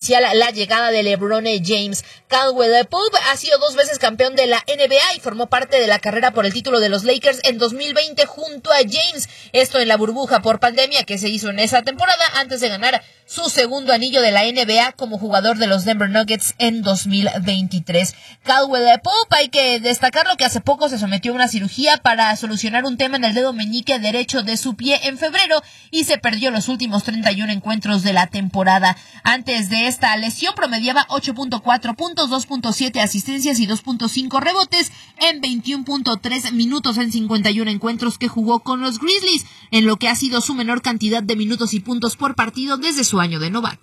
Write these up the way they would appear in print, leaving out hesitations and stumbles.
oficial la llegada de LeBron James. Caldwell Pope ha sido 2 veces campeón de la NBA y formó parte de la carrera por el título de los Lakers en 2020 junto a James. Esto en la burbuja por pandemia que se hizo en esa temporada antes de ganar su segundo anillo de la NBA como jugador de los Denver Nuggets en 2023. Caldwell Pope, hay que destacarlo que hace poco se sometió a una cirugía para solucionar un tema en el dedo meñique derecho de su pie en febrero y se perdió los últimos 31 encuentros de la temporada. Antes de esta lesión promediaba 8.4 puntos, 2.7 asistencias y 2.5 rebotes en 21.3 minutos en 51 encuentros que jugó con los Grizzlies, en lo que ha sido su menor cantidad de minutos y puntos por partido desde su año de novato.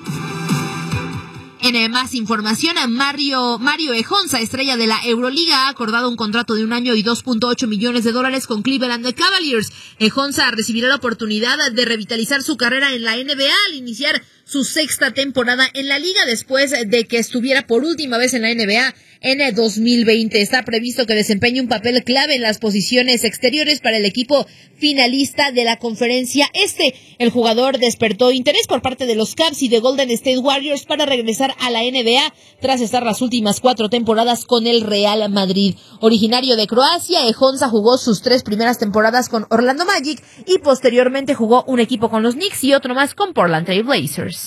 En más información, Mario Ejonsa, estrella de la Euroliga, ha acordado un contrato de 1 año y $2.8 millones con Cleveland Cavaliers. Ejonsa recibirá la oportunidad de revitalizar su carrera en la NBA al iniciar su 6ª temporada en la liga después de que estuviera por última vez en la NBA en el 2020. Está previsto que desempeñe un papel clave en las posiciones exteriores para el equipo finalista de la conferencia este. El jugador despertó interés por parte de los Cavs y de Golden State Warriors para regresar a la NBA tras estar las últimas 4 temporadas con el Real Madrid. Originario de Croacia, Ejonsa jugó sus 3 primeras temporadas con Orlando Magic y posteriormente jugó un equipo con los Knicks y otro más con Portland Trail Blazers.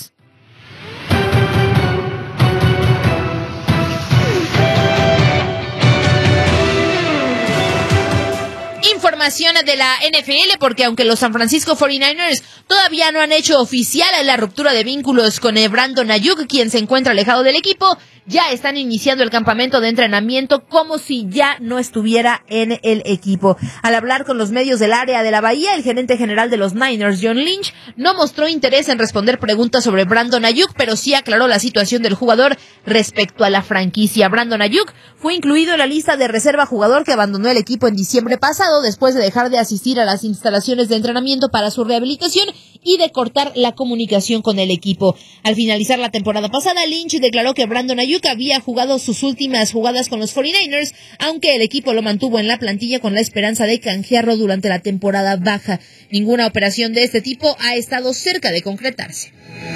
Información de la NFL, porque aunque los San Francisco 49ers todavía no han hecho oficial la ruptura de vínculos con Brandon Ayuk, quien se encuentra alejado del equipo, ya están iniciando el campamento de entrenamiento como si ya no estuviera en el equipo. Al hablar con los medios del área de la Bahía, el gerente general de los Niners, John Lynch, no mostró interés en responder preguntas sobre Brandon Ayuk, pero sí aclaró la situación del jugador respecto a la franquicia. Brandon Ayuk fue incluido en la lista de reserva jugador que abandonó el equipo en diciembre pasado después de dejar de asistir a las instalaciones de entrenamiento para su rehabilitación y de cortar la comunicación con el equipo. Al finalizar la temporada pasada, Lynch declaró que Brandon Ayuk había jugado sus últimas jugadas con los 49ers, aunque el equipo lo mantuvo en la plantilla con la esperanza de canjearlo durante la temporada baja. Ninguna operación de este tipo ha estado cerca de concretarse.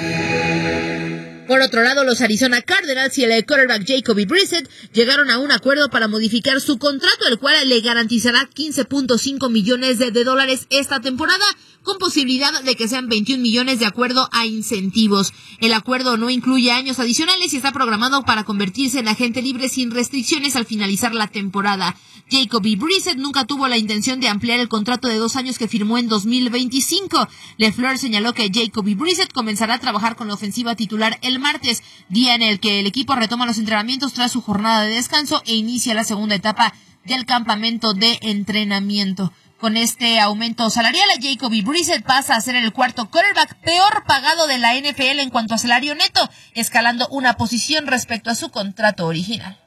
Por otro lado, los Arizona Cardinals y el quarterback Jacoby Brissett llegaron a un acuerdo para modificar su contrato, el cual le garantizará $15.5 millones esta temporada, con posibilidad de que sean 21 millones de acuerdo a incentivos. El acuerdo no incluye años adicionales y está programado para convertirse en agente libre sin restricciones al finalizar la temporada. Jacoby Brissett nunca tuvo la intención de ampliar el contrato de 2 años que firmó en 2025. LeFleur señaló que Jacoby Brissett comenzará a trabajar con la ofensiva titular el martes, día en el que el equipo retoma los entrenamientos tras su jornada de descanso e inicia la segunda etapa del campamento de entrenamiento. Con este aumento salarial, Jacoby Brissett pasa a ser el 4º quarterback peor pagado de la NFL en cuanto a salario neto, escalando una posición respecto a su contrato original.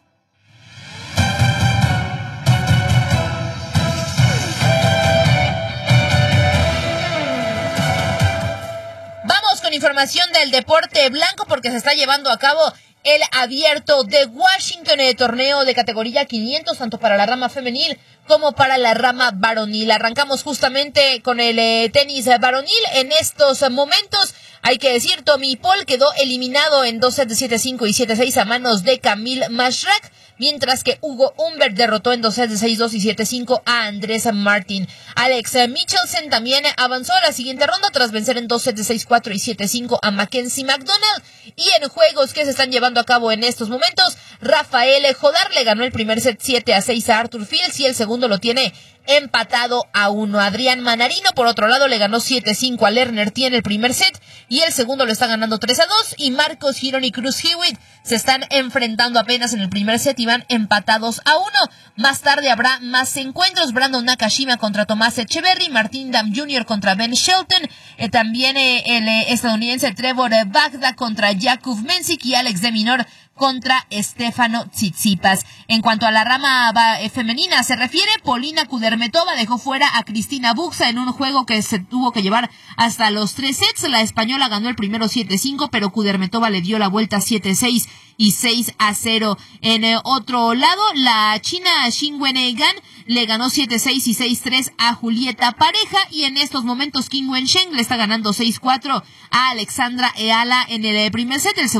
Vamos con información del deporte blanco porque se está llevando a cabo el Abierto de Washington, el torneo de categoría 500, tanto para la rama femenil como para la rama varonil. Arrancamos justamente con el tenis varonil. En estos momentos, hay que decir, Tommy Paul quedó eliminado en 2 sets de 7-5 y 7-6 a manos de Camille Mashrak, mientras que Hugo Humbert derrotó en 2 sets de 6-2 y 7-5 a Andrés Martin. Alex Michelsen también avanzó a la siguiente ronda tras vencer en 2 sets de 6-4 y 7-5 a Mackenzie McDonald. Y en juegos que se están llevando a cabo en estos momentos, Rafael Jodar le ganó el primer set 7-6 a Arthur Fields y el segundo lo tiene empatado a 1. Adrián Manarino, por otro lado, le ganó 7-5 a Lerner tiene el primer set y el segundo lo está ganando 3-2. Y Marcos Girón y Cruz Hewitt se están enfrentando apenas en el primer set y van empatados a 1. Más tarde habrá más encuentros. Brandon Nakashima contra Tomás Echeverry, Martin Dam Jr. contra Ben Shelton, también el estadounidense Trevor Bagda contra Jakub Mensik y Alex de Minor contra Stefano Tsitsipas. En cuanto a la rama femenina se refiere, Polina Kudermetova dejó fuera a Cristina Buxa en un juego que se tuvo que llevar hasta los 3 sets. La española ganó el primero 7-5, pero Kudermetova le dio la vuelta 7-6 y 6-0. En otro lado, la china Xin Wengan le ganó 7-6 y 6-3 a Julieta Pareja, y en estos momentos Qin Wensheng le está ganando 6-4 a Alexandra Eala en el primer set. El